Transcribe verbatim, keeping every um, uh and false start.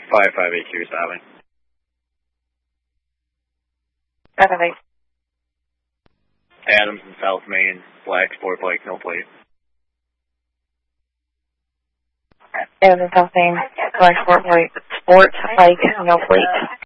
five five eight two stopping. five five eight. Adams in South Main, black sport bike, no plate. Adams in South Main, black sport bike, sport bike, no plate.